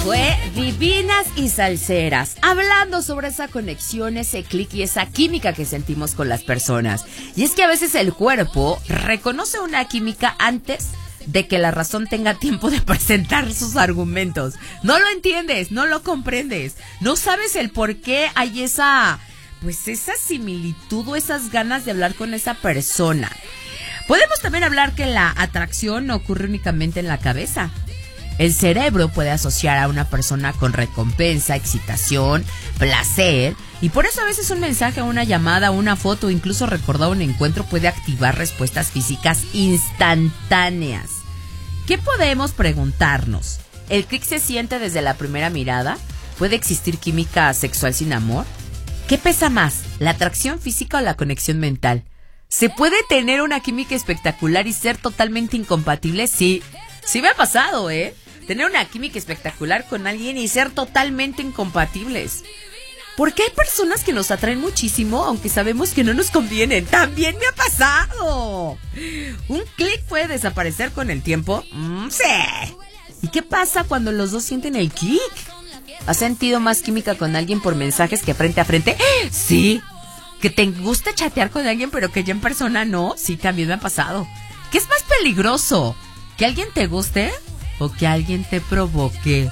fue Divinas y Salseras, hablando sobre esa conexión, ese clic y esa química que sentimos con las personas. Y es que a veces el cuerpo reconoce una química antes de que la razón tenga tiempo de presentar sus argumentos. No lo entiendes, no lo comprendes, no sabes el por qué hay esa similitud o esas ganas de hablar con esa persona. Podemos también hablar que la atracción no ocurre únicamente en la cabeza. El cerebro puede asociar a una persona con recompensa, excitación, placer, y por eso a veces un mensaje, una llamada, una foto, incluso recordar un encuentro puede activar respuestas físicas instantáneas. ¿Qué podemos preguntarnos? ¿El clic se siente desde la primera mirada? ¿Puede existir química sexual sin amor? ¿Qué pesa más, la atracción física o la conexión mental? ¿Se puede tener una química espectacular y ser totalmente incompatible? Sí me ha pasado, tener una química espectacular con alguien y ser totalmente incompatibles. Porque hay personas que nos atraen muchísimo, aunque sabemos que no nos convienen. ¡También me ha pasado! ¿Un clic puede desaparecer con el tiempo? Sí. ¿Y qué pasa cuando los dos sienten el clic? ¿Has sentido más química con alguien por mensajes que frente a frente? Sí. ¿Que te gusta chatear con alguien pero que ya en persona no? Sí, también me ha pasado. ¿Qué es más peligroso? ¿Que alguien te guste o que alguien te provoque?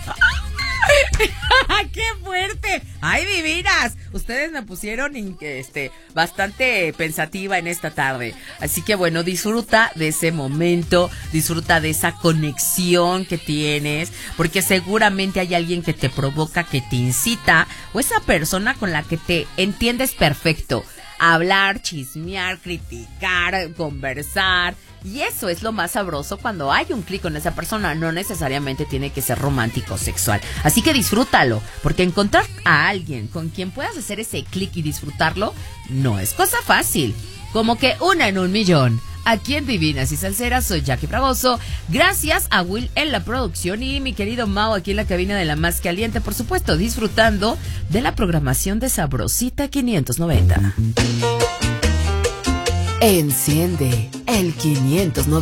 ¡Qué fuerte! ¡Ay, divinas! Ustedes me pusieron bastante pensativa en esta tarde. Así que bueno, disfruta de ese momento, disfruta de esa conexión que tienes, porque seguramente hay alguien que te provoca, que te incita, o esa persona con la que te entiendes perfecto. Hablar, chismear, criticar, conversar. Y eso es lo más sabroso cuando hay un clic con esa persona. No necesariamente tiene que ser romántico o sexual. Así que disfrútalo, porque encontrar a alguien con quien puedas hacer ese clic y disfrutarlo no es cosa fácil. Como que una en un millón. Aquí en Divinas y Salseras soy Jackie Fragoso. Gracias a Will en la producción y mi querido Mau aquí en la cabina de la más caliente. Por supuesto, disfrutando de la programación de Sabrosita 590. Enciende el 590.